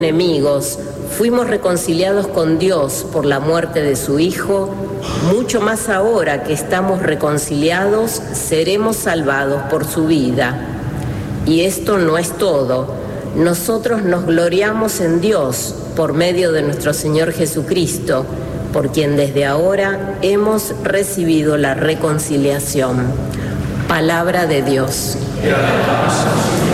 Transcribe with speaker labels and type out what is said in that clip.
Speaker 1: enemigos, fuimos reconciliados con Dios por la muerte de su Hijo, mucho más ahora que estamos reconciliados, seremos salvados por su vida. Y esto no es todo. Nosotros nos gloriamos en Dios por medio de nuestro Señor Jesucristo, por quien desde ahora hemos recibido la reconciliación. Palabra de Dios.